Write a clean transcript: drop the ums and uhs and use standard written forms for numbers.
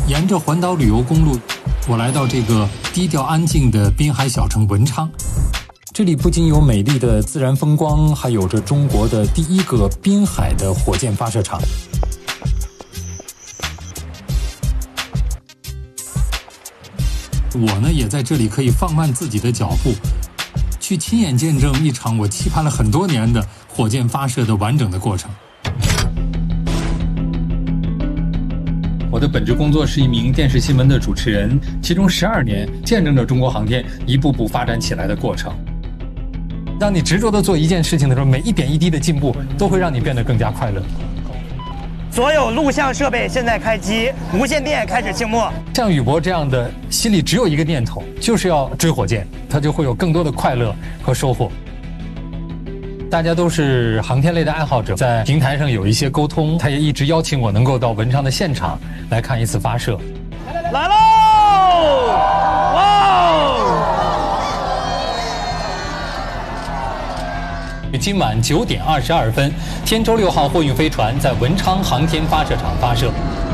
沿着环岛旅游公路，我来到这个低调安静的滨海小城文昌。这里不仅有美丽的自然风光，还有着中国的第一个滨海的火箭发射场。我呢，也在这里可以放慢自己的脚步，去亲眼见证一场我期盼了很多年的火箭发射的完整的过程。我的本职工作是一名电视新闻的主持人，其中12年见证着中国航天一步步发展起来的过程。当你执着地做一件事情的时候，每一点一滴的进步都会让你变得更加快乐。 所有录像设备现在开机，无线电开始静默。 像宇博这样的心里只有一个念头，就是要追火箭，他就会有更多的快乐和收获。大家都是航天类的爱好者，在平台上有一些沟通，他也一直邀请我能够到文昌的现场来看一次发射。 来喽！哇！ 今晚9点22分，天舟6号货运飞船在文昌航天发射场发射。